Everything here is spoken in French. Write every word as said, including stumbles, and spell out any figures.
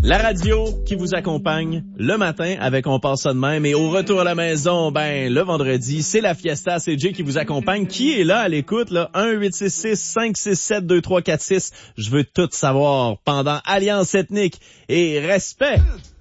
La radio qui vous accompagne le matin avec On passe ça de même. Et au retour à la maison, ben le vendredi, c'est la Fiesta. C'est Jay qui vous accompagne. Qui est là à l'écoute? Là? un huit six six cinq six sept deux trois quatre six. Je veux tout savoir pendant Alliance ethnique et respect.